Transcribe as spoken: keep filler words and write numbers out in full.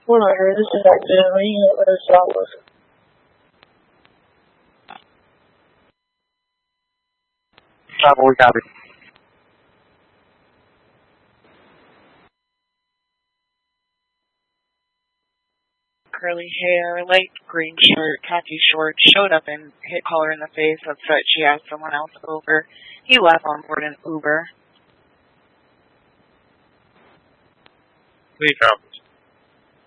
one hundred, this is active. Are you going to let us stop us? Travel, we copy. Curly hair, light green shirt, khaki shorts, showed up and hit caller in the face, upset she asked someone else over. He left on board an Uber. We copy.